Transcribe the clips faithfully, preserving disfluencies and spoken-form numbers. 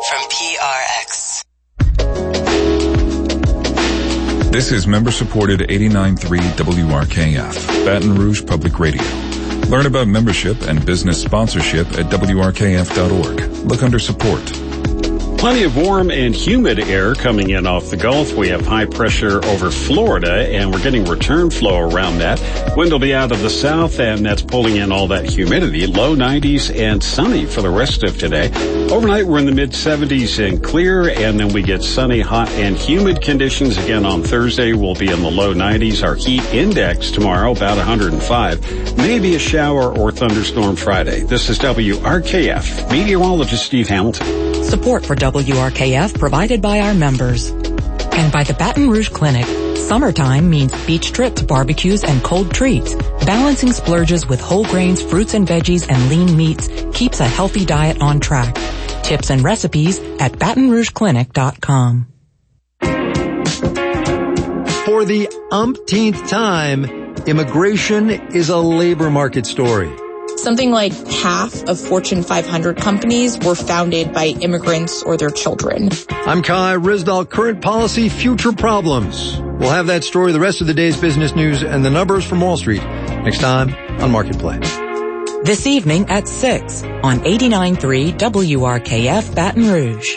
from P R X. This is member-supported eighty-nine point three W R K F, Baton Rouge Public Radio. Learn about membership and business sponsorship at W R K F dot org. Look under support. Plenty of warm and humid air coming in off the Gulf. We have high pressure over Florida, and we're getting return flow around that. Wind will be out of the south, and that's pulling in all that humidity. Low nineties and sunny for the rest of today. Overnight, we're in the mid-seventies and clear, and then we get sunny, hot, and humid conditions again on Thursday. We'll be in the low nineties. Our heat index tomorrow, about one hundred five. Maybe a shower or thunderstorm Friday. This is W R K F. Meteorologist Steve Hamilton. Support for W R K F provided by our members and by the Baton Rouge Clinic. Summertime means beach trips, barbecues, and cold treats. Balancing splurges with whole grains, fruits and veggies, and lean meats keeps a healthy diet on track. Tips and recipes at baton rouge clinic dot com. For the umpteenth time, immigration is a labor market story. Something like half of Fortune five hundred companies were founded by immigrants or their children. I'm Kai Rizdal, current policy, future problems. We'll have that story, the rest of the day's business news, and the numbers from Wall Street next time on Marketplace. This evening at six on eighty-nine point three W R K F Baton Rouge.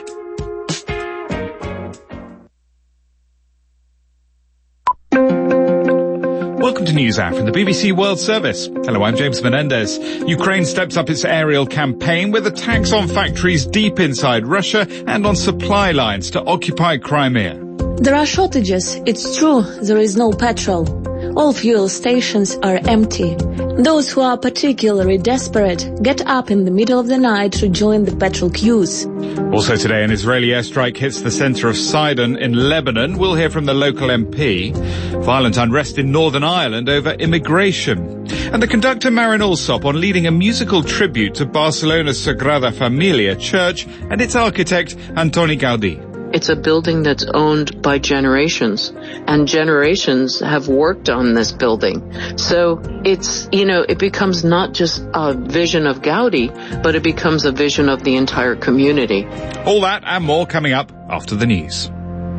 Welcome to NewsHour from the B B C World Service. Hello, I'm James Menendez. Ukraine steps up its aerial campaign with attacks on factories deep inside Russia and on supply lines to occupy Crimea. There are shortages. It's true, there is no petrol. All fuel stations are empty. Those who are particularly desperate get up in the middle of the night to join the petrol queues. Also today, an Israeli airstrike hits the center of Sidon in Lebanon. We'll hear from the local M P. Violent unrest in Northern Ireland over immigration. And the conductor Marin Alsop on leading a musical tribute to Barcelona's Sagrada Familia church and its architect Antoni Gaudí. It's a building that's owned by generations, and generations have worked on this building. So it's, you know, it becomes not just a vision of Gaudi, but it becomes a vision of the entire community. All that and more coming up after the news.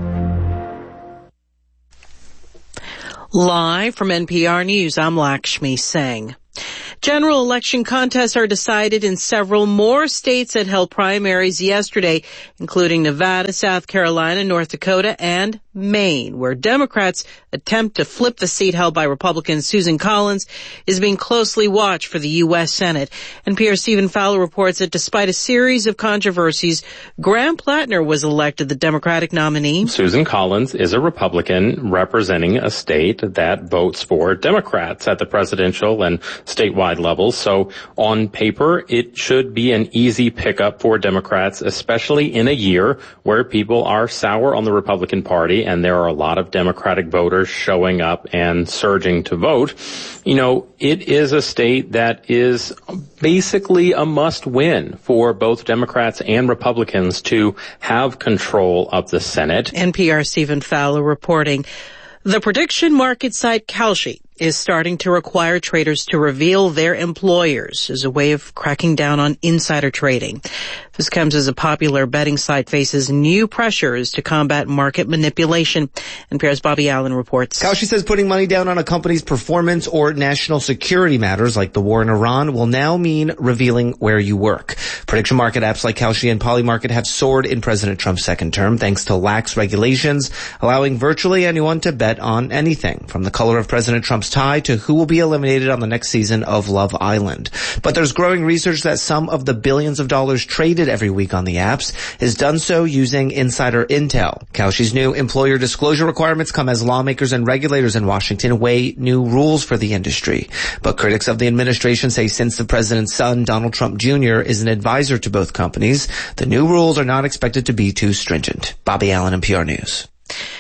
Live from N P R News, I'm Lakshmi Singh. General election contests are decided in several more states that held primaries yesterday, including Nevada, South Carolina, North Dakota, and Maine, where Democrats' attempt to flip the seat held by Republican Susan Collins is being closely watched for the U S Senate. N P R's Stephen Fowler reports that despite a series of controversies, Graham Plattner was elected the Democratic nominee. Susan Collins is a Republican representing a state that votes for Democrats at the presidential and statewide levels. So on paper, it should be an easy pickup for Democrats, especially in a year where people are sour on the Republican Party and there are a lot of Democratic voters showing up and surging to vote. You know, it is a state that is basically a must-win for both Democrats and Republicans to have control of the Senate. N P R Stephen Fowler reporting. The prediction market site Kalshi is starting to require traders to reveal their employers as a way of cracking down on insider trading. This comes as a popular betting site faces new pressures to combat market manipulation. N P R's Bobby Allen reports. Kalshi says putting money down on a company's performance or national security matters like the war in Iran will now mean revealing where you work. Prediction market apps like Kalshi and Polymarket have soared in President Trump's second term thanks to lax regulations, allowing virtually anyone to bet on anything, from the color of President Trump's tie to who will be eliminated on the next season of Love Island. But there's growing research that some of the billions of dollars traded every week on the apps is done so using insider intel. Kalshi's new employer disclosure requirements come as lawmakers and regulators in Washington weigh new rules for the industry. But critics of the administration say since the president's son, Donald Trump Junior, is an advisor to both companies, the new rules are not expected to be too stringent. Bobby Allen, N P R News.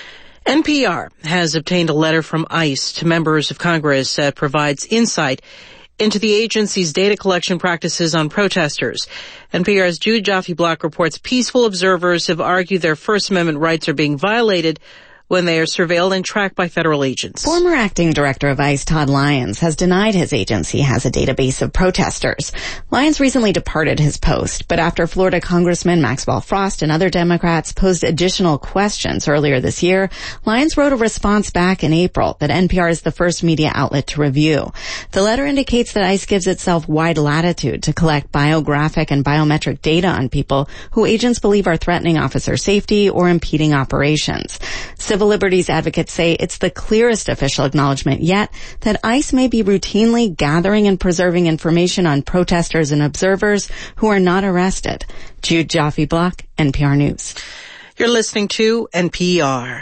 N P R has obtained a letter from ICE to members of Congress that provides insight into the agency's data collection practices on protesters. N P R's Jude Jaffe Block reports peaceful observers have argued their First Amendment rights are being violated when they are surveilled and tracked by federal agents. Former acting director of ICE Todd Lyons has denied his agency has a database of protesters. Lyons recently departed his post, but after Florida Congressman Maxwell Frost and other Democrats posed additional questions earlier this year, Lyons wrote a response back in April that N P R is the first media outlet to review. The letter indicates that ICE gives itself wide latitude to collect biographic and biometric data on people who agents believe are threatening officer safety or impeding operations. Civil liberties advocates say it's the clearest official acknowledgement yet that ICE may be routinely gathering and preserving information on protesters and observers who are not arrested. Jude Jaffe-Block, N P R News. You're listening to N P R.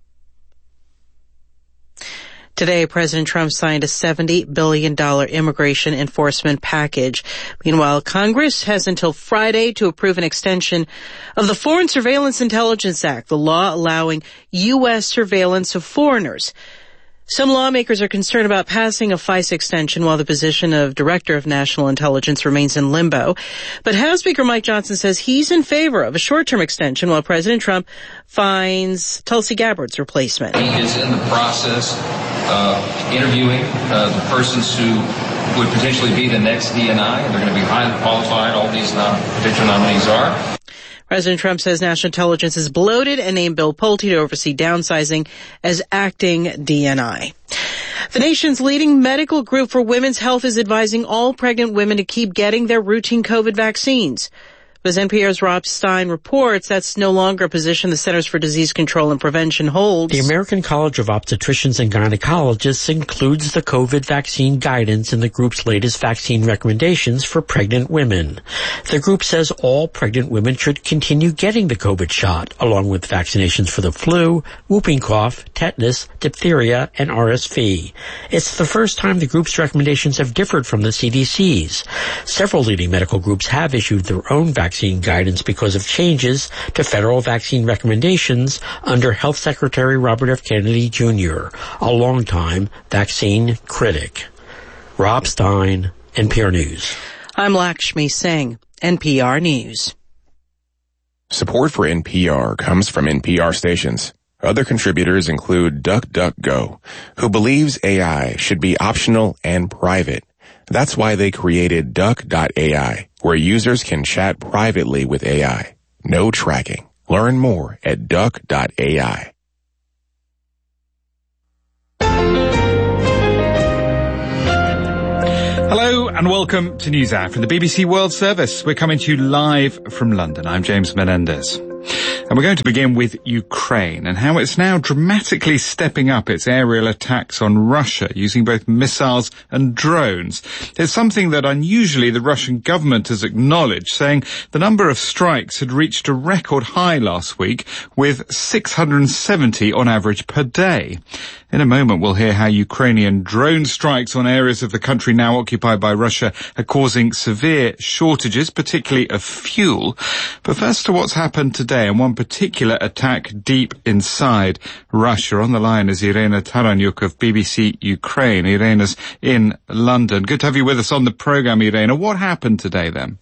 Today, President Trump signed a seventy billion dollars immigration enforcement package. Meanwhile, Congress has until Friday to approve an extension of the Foreign Surveillance Intelligence Act, the law allowing U S surveillance of foreigners. Some lawmakers are concerned about passing a FICE extension while the position of Director of National Intelligence remains in limbo. But House Speaker Mike Johnson says he's in favor of a short-term extension while President Trump finds Tulsi Gabbard's replacement. He is in the process of interviewing uh, the persons who would potentially be the next D N I. They're going to be highly qualified. All these nom- potential nominees are. President Trump says national intelligence is bloated and named Bill Pulte to oversee downsizing as acting D N I. The nation's leading medical group for women's health is advising all pregnant women to keep getting their routine COVID vaccines. But as N P R's Rob Stein reports, that's no longer a position the Centers for Disease Control and Prevention holds. The American College of Obstetricians and Gynecologists includes the COVID vaccine guidance in the group's latest vaccine recommendations for pregnant women. The group says all pregnant women should continue getting the COVID shot, along with vaccinations for the flu, whooping cough, tetanus, diphtheria, and R S V. It's the first time the group's recommendations have differed from the C D C's. Several leading medical groups have issued their own vaccine Vaccine guidance because of changes to federal vaccine recommendations under Health Secretary Robert F. Kennedy Junior, a longtime vaccine critic. Rob Stein, N P R News. I'm Lakshmi Singh, N P R News. Support for N P R comes from N P R stations. Other contributors include DuckDuckGo, who believes A I should be optional and private. That's why they created Duck dot A I, where users can chat privately with A I. No tracking. Learn more at Duck dot A I. Hello and welcome to NewsHour from the B B C World Service. We're coming to you live from London. I'm James Menendez. And we're going to begin with Ukraine and how it's now dramatically stepping up its aerial attacks on Russia using both missiles and drones. It's something that unusually the Russian government has acknowledged, saying the number of strikes had reached a record high last week with six hundred seventy on average per day. In a moment, we'll hear how Ukrainian drone strikes on areas of the country now occupied by Russia are causing severe shortages, particularly of fuel. But first to what's happened today and one particular attack deep inside Russia. On the line is Irena Taranyuk of B B C Ukraine. Irena's in London. Good to have you with us on the program, Irena. What happened today then?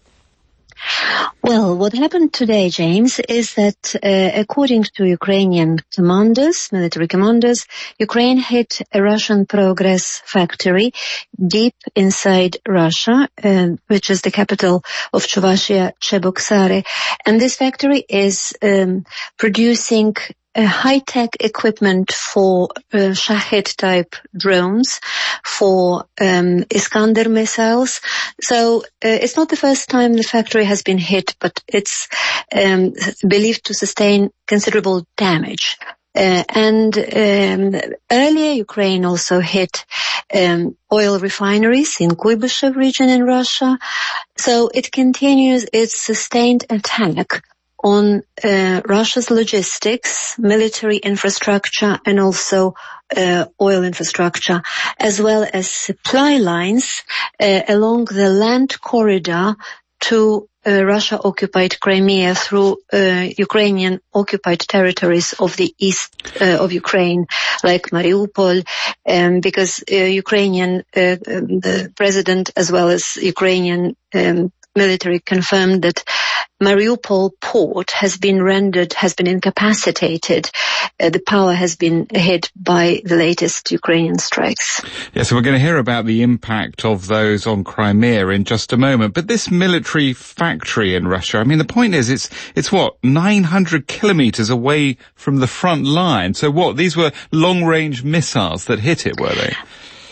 Well, what happened today, James, is that uh, according to Ukrainian commanders, military commanders, Ukraine hit a Russian Progress factory deep inside Russia, uh, which is the capital of Chuvashia, Cheboksary. And this factory is um, producing Uh, high-tech equipment for uh, Shahed-type drones, for um, Iskander missiles. So uh, it's not the first time the factory has been hit, but it's um, believed to sustain considerable damage. Uh, and um, earlier, Ukraine also hit um, oil refineries in Kuybyshev region in Russia. So it continues its sustained attack on uh, Russia's logistics, military infrastructure, and also uh, oil infrastructure, as well as supply lines uh, along the land corridor to uh, Russia-occupied Crimea through uh, Ukrainian-occupied territories of the east uh, of Ukraine, like Mariupol, um, because uh, Ukrainian, uh, um, the president as well as Ukrainian um, military confirmed that Mariupol port has been rendered, has been incapacitated. Uh, the power has been hit by the latest Ukrainian strikes. Yeah, so we're going to hear about the impact of those on Crimea in just a moment. But this military factory in Russia, I mean, the point is it's, it's what, nine hundred kilometers away from the front line. So what, these were long-range missiles that hit it, were they?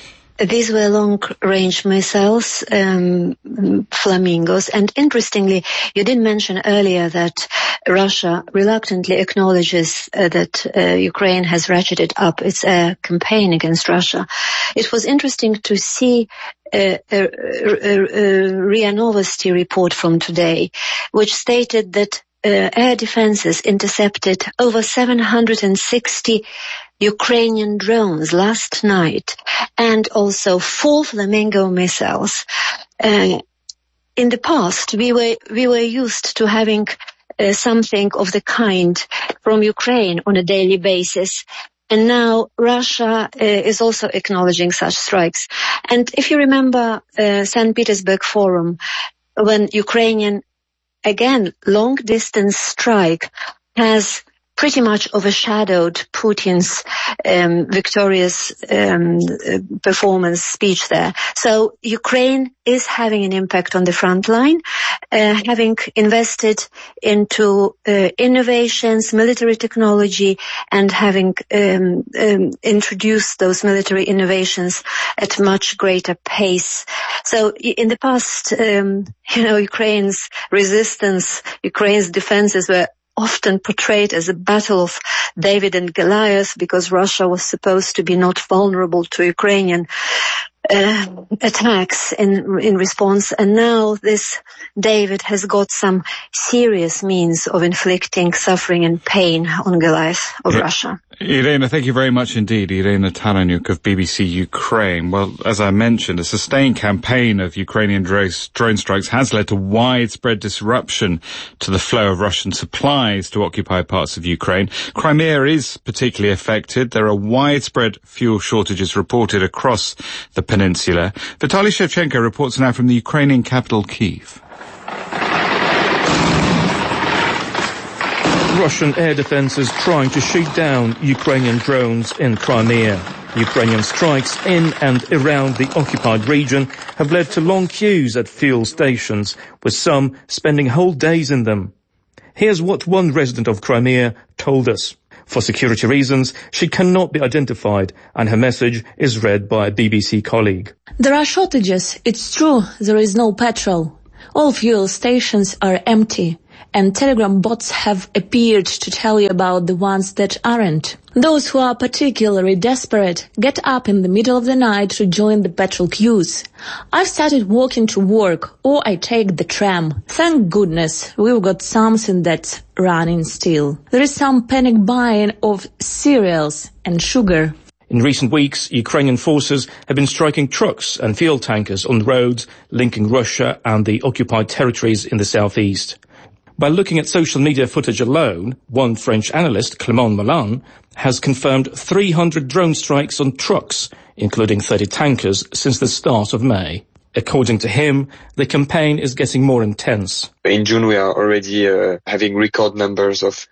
These were long-range missiles, um, flamingos, and interestingly, you did mention earlier that Russia reluctantly acknowledges uh, that uh, Ukraine has ratcheted up its air campaign against Russia. It was interesting to see a, a, a, a RIA Novosti report from today, which stated that uh, air defenses intercepted over seven hundred sixty Ukrainian drones last night, and also four Flamingo missiles. Uh, in the past, we were we were used to having uh, something of the kind from Ukraine on a daily basis, and now Russia uh, is also acknowledging such strikes. And if you remember uh, Saint Petersburg Forum, when Ukrainian, again, long-distance strike has pretty much overshadowed Putin's um, victorious um, performance speech there. So Ukraine is having an impact on the front line, uh, having invested into uh, innovations, military technology, and having um, um, introduced those military innovations at much greater pace. So in the past, um, you know, Ukraine's resistance, Ukraine's defenses were often portrayed as a battle of David and Goliath, because Russia was supposed to be not vulnerable to Ukrainian uh, attacks in in response. And now this David has got some serious means of inflicting suffering and pain on Goliath of yeah. Russia. Irena, thank you very much indeed. Irena Taranyuk of B B C Ukraine. Well, as I mentioned, a sustained campaign of Ukrainian drone strikes has led to widespread disruption to the flow of Russian supplies to occupied parts of Ukraine. Crimea is particularly affected. There are widespread fuel shortages reported across the peninsula. Vitaly Shevchenko reports now from the Ukrainian capital, Kyiv. Russian air defenses trying to shoot down Ukrainian drones in Crimea. Ukrainian strikes in and around the occupied region have led to long queues at fuel stations, with some spending whole days in them. Here's what one resident of Crimea told us. For security reasons, she cannot be identified, and her message is read by a B B C colleague. There are shortages. It's true. There is no petrol. All fuel stations are empty, and Telegram bots have appeared to tell you about the ones that aren't. Those who are particularly desperate get up in the middle of the night to join the petrol queues. I've started walking to work, or I take the tram. Thank goodness we've got something that's running still. There is some panic buying of cereals and sugar. In recent weeks, Ukrainian forces have been striking trucks and fuel tankers on roads linking Russia and the occupied territories in the southeast. By looking at social media footage alone, one French analyst, Clément Mollin, has confirmed three hundred drone strikes on trucks, including thirty tankers, since the start of May. According to him, the campaign is getting more intense. In June, we are already uh, having record numbers of